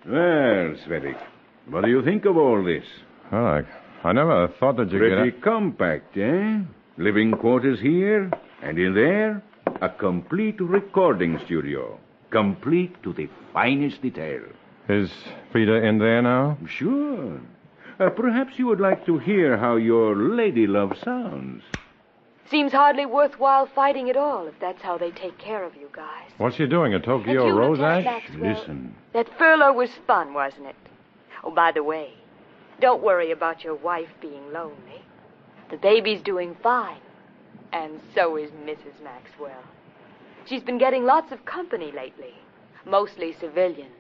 Well, Svedik, what do you think of all this? Well, I never thought that you Pretty compact, eh? Living quarters here, and in there, a complete recording studio. Complete to the finest detail. Is Frida in there now? Sure. Perhaps you would like to hear how your lady love sounds. Seems hardly worthwhile fighting at all if that's how they take care of you guys. What's she doing, a Tokyo And you, Rose Lieutenant act? Maxwell, Listen. That furlough was fun, wasn't it? Oh, by the way, don't worry about your wife being lonely. The baby's doing fine. And so is Mrs. Maxwell. She's been getting lots of company lately. Mostly civilians.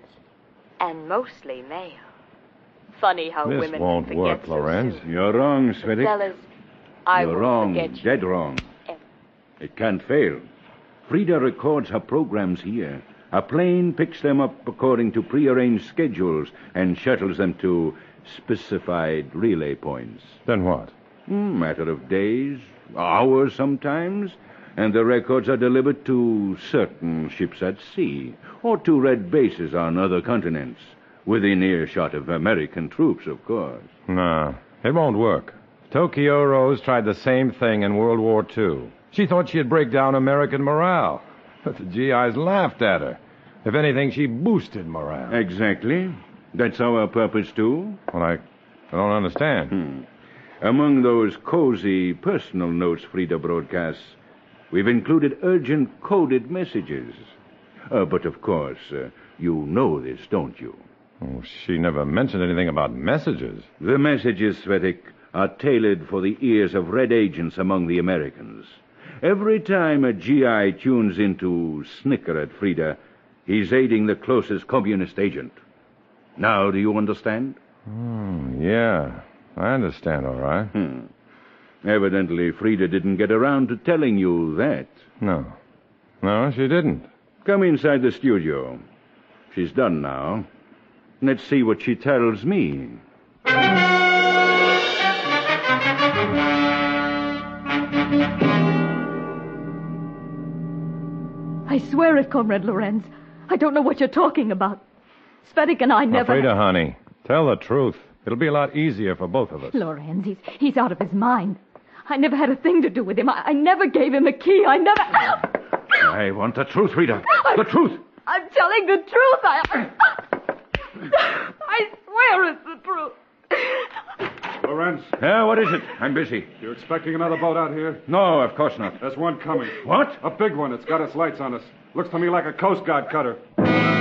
And mostly male. Funny how This women won't forget work, so Lorenz. soon. You're wrong, But Svedik. fellas, I You're won't wrong, forget you. dead wrong. ever. It can't fail. Frida records her programs here. A plane picks them up according to prearranged schedules and shuttles them to specified relay points. Then what? Matter of days, hours sometimes, and the records are delivered to certain ships at sea or to red bases on other continents, within earshot of American troops, of course. No, it won't work. Tokyo Rose tried the same thing in World War II. She thought she'd break down American morale. But the GIs laughed at her. If anything, she boosted morale. Exactly. That's our purpose, too. Well, I don't understand. Among those cozy personal notes Frida broadcasts, we've included urgent coded messages. But of course, you know this, don't you? Oh, she never mentioned anything about messages. The messages, Svetik, are tailored for the ears of red agents among the Americans. Every time a GI tunes in to snicker at Frida, he's aiding the closest communist agent. Now, do you understand? Yeah, I understand, all right. Evidently, Frida didn't get around to telling you that. No, she didn't. Come inside the studio. She's done now. Let's see what she tells me. I swear it, Comrade Lorenz. I don't know what you're talking about. Svedik and I never... Frida, honey, tell the truth. It'll be a lot easier for both of us. Lorenz, he's out of his mind. I never had a thing to do with him. I never gave him a key. I never... I want the truth, Frida. The truth. I'm telling the truth. I swear it's the truth. Lorenz, What is it? I'm busy. you expecting another boat out here? No, of course not. There's one coming. What? A big one. It's got its lights on us. Looks to me like a Coast Guard cutter.